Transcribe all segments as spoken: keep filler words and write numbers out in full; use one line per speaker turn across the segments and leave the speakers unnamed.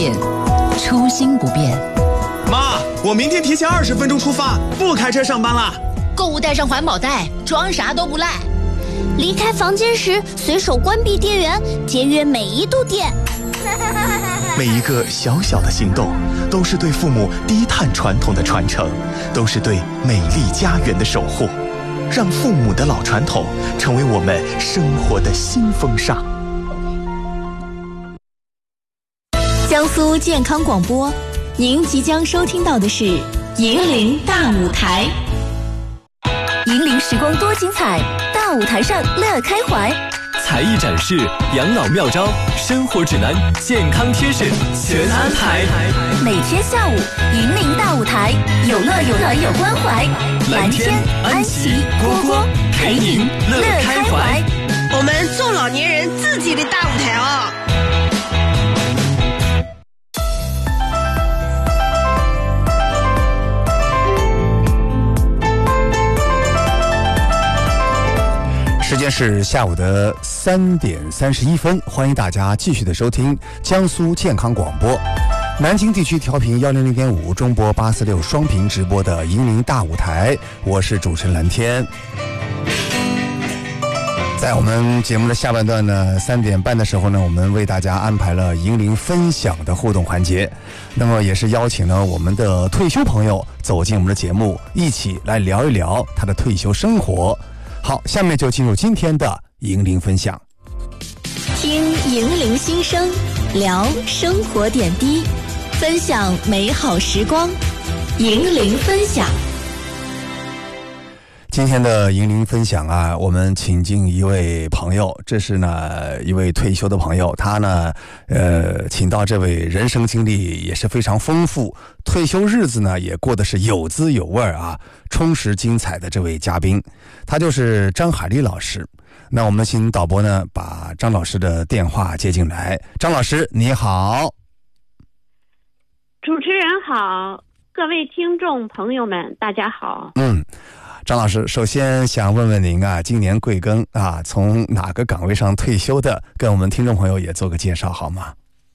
变，初心不变。
妈，我明天提前二十分钟出发，不开车上班啦。
购物带上环保袋，装啥都不赖。
离开房间时随手关闭电源，节约每一度电。
每一个小小的行动，都是对父母低碳传统的传承，都是对美丽家园的守护。让父母的老传统成为我们生活的新风尚。
江苏健康广播，您即将收听到的是银铃大舞台。银铃时光多精彩，大舞台上乐开怀。
才艺展示、养老妙招、生活指南、健康贴士全安排。
每天下午，银铃大舞台，有乐有乐有关怀。蓝天、安琪、蝈蝈陪您乐开怀。
我们做老年人自己的大舞台哦。
时间是下午的三点三十一分，欢迎大家继续的收听江苏健康广播，南京地区调频幺零零点五，中波八四六双频直播的银铃大舞台，我是主持人蓝天。在我们节目的下半段呢，三点半的时候呢，我们为大家安排了银铃分享的互动环节，那么也是邀请了我们的退休朋友走进我们的节目，一起来聊一聊他的退休生活。好，下面就进入今天的银铃分享。
听银铃心声，聊生活点滴，分享美好时光。银铃分享。
今天的银铃分享啊，我们请进一位朋友，这是呢一位退休的朋友，他呢呃请到这位人生经历也是非常丰富，退休日子呢也过得是有滋有味啊，充实精彩的这位嘉宾，他就是张海丽老师。那我们请导播呢把张老师的电话接进来。张老师你好。
主持人好，各位听众朋友们大家好。
嗯，张老师，首先想问问您啊，今年贵庚啊？从哪个岗位上退休的？跟我们听众朋友也做个介绍好吗？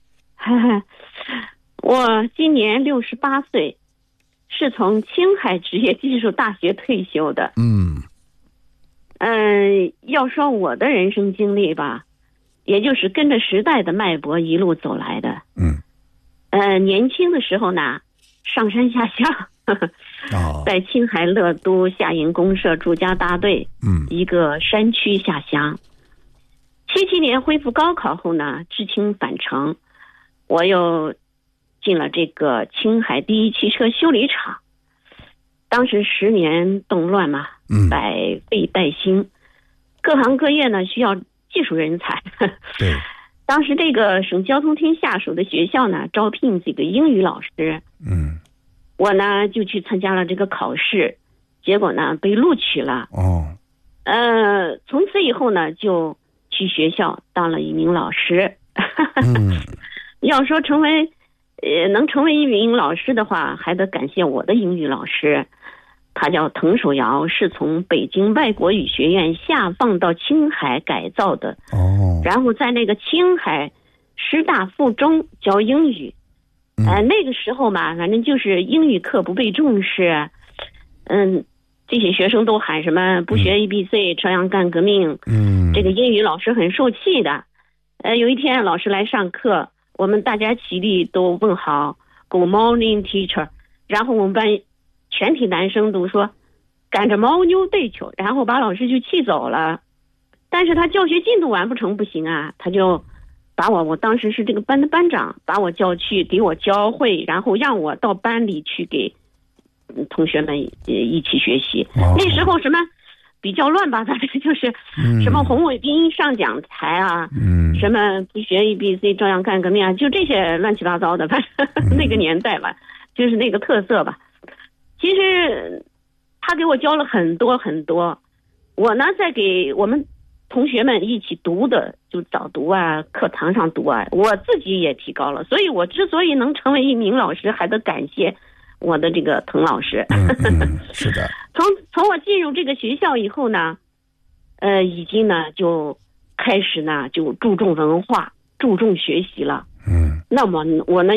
我今年六十八岁，是从青海职业技术大学退休的。
嗯，
嗯、呃，要说我的人生经历吧，也就是跟着时代的脉搏一路走来的。
嗯，
呃，年轻的时候呢，上山下乡。
哦、
在青海乐都夏营公社驻家大队，
嗯，
一个山区下乡。七七年恢复高考后呢，知青返城，我又进了这个青海第一汽车修理厂。当时十年动乱嘛，
嗯，
百废待兴，各行各业呢需要技术人才。
对，
当时这个省交通厅下属的学校呢，招聘这个英语老师。
嗯。
我呢就去参加了这个考试，结果呢被录取了。
哦，
呃，从此以后呢就去学校当了一名老师。
嗯，
要说成为呃能成为一名老师的话，还得感谢我的英语老师，他叫滕守尧，是从北京外国语学院下放到青海改造的。
哦，
然后在那个青海师大附中教英语。呃，那个时候嘛，反正就是英语课不被重视，嗯，这些学生都喊什么不学 A B C， 照样干革命。
嗯，
这个英语老师很受气的。呃，有一天老师来上课，我们大家起立都问好 ，Good morning, teacher。然后我们班全体男生都说赶着牦牛对球，然后把老师就气走了。但是他教学进度完不成不行啊，他就。把我，我当时是这个班的班长，把我叫去给我教会，然后让我到班里去给同学们一起学习。
哦、
那时候什么比较乱吧，反正就是什么宏伟宾音上讲台啊，
嗯，
什么不学 A B C 照样干革命啊，就这些乱七八糟的，反正那个年代吧，就是那个特色吧。其实他给我教了很多很多，我呢在给我们。同学们一起读的就早读啊，课堂上读啊，我自己也提高了，所以我之所以能成为一名老师，还得感谢我的这个滕老师。
嗯嗯、是的。
从从我进入这个学校以后呢，呃，已经呢就开始呢就注重文化，注重学习了。
嗯，
那么我呢